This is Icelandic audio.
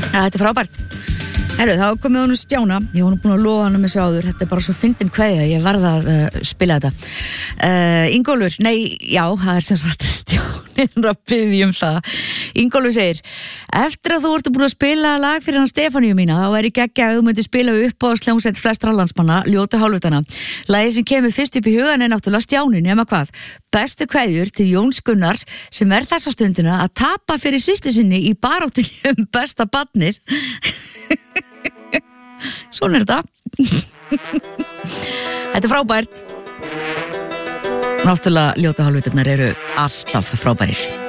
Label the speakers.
Speaker 1: Þetta frábært. Herru, þá komið hún Stjána. Ég var nú búin að lofa hana með sjáður. Þetta bara svo fyndin kveðja. Ég varð að spila þetta. Ingólfur, það sem sagt Stjánin að biðja það. Ingólfur segir, eftir að þú ert búin að spila lag fyrir hann Stefaníu mína, þá ég geggjað að þú myndir spila upp á sljómsveit flestra landsmanna, Ljótu hálfvitana. Lagið sem kemur fyrst upp í hugan náttúrulega Stjáni, nema hvað. Bestu kveðjur til Jóns Gunnars sem þessa stundina að tapa fyrir systur sinni í baráttunni besta barnið. Svona þetta. Þetta frábært. Náttúrulega Ljótu hálfvitarnar eru alltaf frábærir.